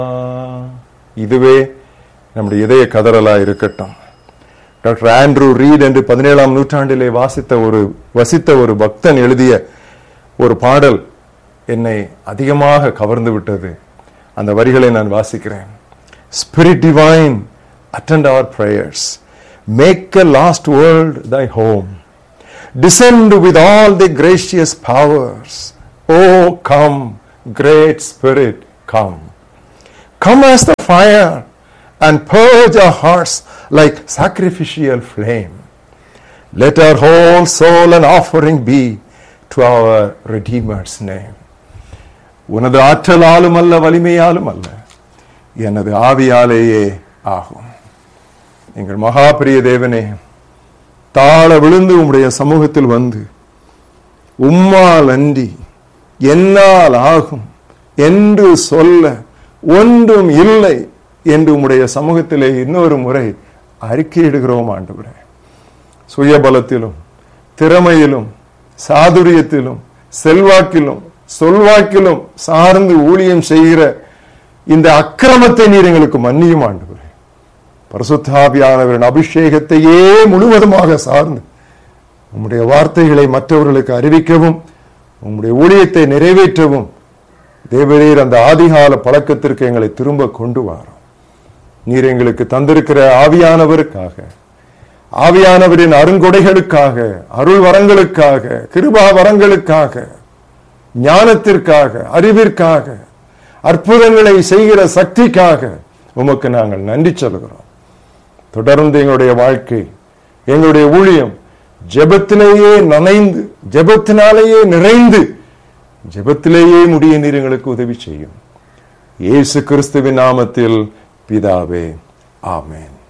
இதுவே நம்முடைய இதய கதறலா இருக்கட்டும். டாக்டர் ஆண்ட்ரூ ரீட் என்று 17ஆம் நூற்றாண்டிலே வசித்த ஒரு பக்தன் எழுதிய ஒரு பாடல் என்னை அதிகமாக கவர்ந்து விட்டது. அந்த வரிகளை நான் வாசிக்கிறேன். Spirit divine, attend our prayers, make a lost world thy home, descend with all the gracious powers. Oh, come, great Spirit, come. Come as the fire and purge our hearts like sacrificial flame. Let our whole soul an offering be to our Redeemer's name. உனது ஆற்றலாலும் அல்ல, வலிமையாலும் அல்ல, எனது ஆவியாலேயே ஆகும். எங்கள் மகாபிரிய தேவனே, தாழ விழுந்து உம்முடைய சமூகத்தில் வந்து உம்மால் அன்றி என்னால் ஆகும் என்று சொல்ல ஒன்றும் இல்லை என்று உம்முடைய சமூகத்திலே இன்னொரு முறை அறிக்கையிடுகிறோம் ஆண்டவரே. சுயபலத்திலும் திறமையிலும் சாதுரியத்திலும் செல்வாக்கிலும் சொல்வாக்கிலும் சார்ந்து ஊழியம் செய்கிற இந்த அக்கிரமத்தை நீர் எங்களுக்கு மன்னியும் ஆண்டவரே. பரிசுத்த ஆவியானவரின் அபிஷேகத்தையே முழுவதுமாக சார்ந்து உம்முடைய வார்த்தைகளை மற்றவர்களுக்கு அறிவிக்கவும் உம்முடைய ஊழியத்தை நிறைவேற்றவும் தேவரீர் அந்த ஆதிகால பழக்கத்திற்கு எங்களை திரும்ப கொண்டு வாரும். நீர் எங்களுக்கு தந்திருக்கிற ஆவியானவருக்காக, ஆவியானவரின் அருங்கொடைகளுக்காக, அருள் வரங்களுக்காக, கிருபா வரங்களுக்காக, ஞானத்திற்காக, அறிவிற்காக, அற்புதங்களை செய்கிற சக்திக்காக உமக்கு நாங்கள் நன்றி சொல்கிறோம். தொடர்ந்து எங்களுடைய வாழ்க்கை, எங்களுடைய ஊழியம் ஜெபத்திலேயே நனைந்து, ஜெபத்தினாலேயே நிறைந்து, ஜெபத்திலேயே முடிய நீர் எங்களுக்கு உதவி செய்யும். இயேசு கிறிஸ்துவின் நாமத்தில் பிதாவே, ஆமென்.